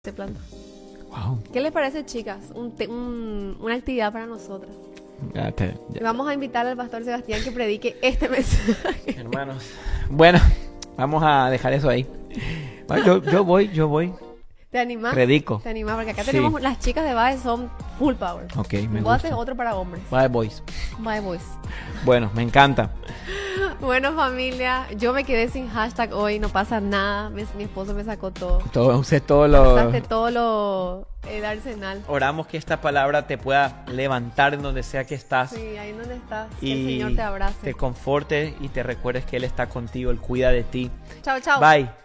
Se planta. Wow. ¿Qué les parece, chicas? Una actividad para nosotras. Vamos a invitar al pastor Sebastián que predique este mensaje. Hermanos. Bueno, vamos a dejar eso ahí. Bueno, yo voy. ¿Te animás? Predico. ¿Te animás? Porque acá Sí. tenemos las chicas de Bae son full power. Ok, me Vos haces gusta. otro para hombres. Bye, boys. Bae Boys. Bueno, me encanta. Bueno, familia, yo me quedé sin hashtag hoy, no pasa nada. Mi esposo me sacó todo. Usé todo lo... Pasaste todo lo el arsenal. Oramos que esta palabra te pueda levantar en donde sea que estás. Sí, ahí donde estás. Que Y el Señor te abrace. te conforte y te recuerdes que Él está contigo, Él cuida de ti. Chao, chao. Bye.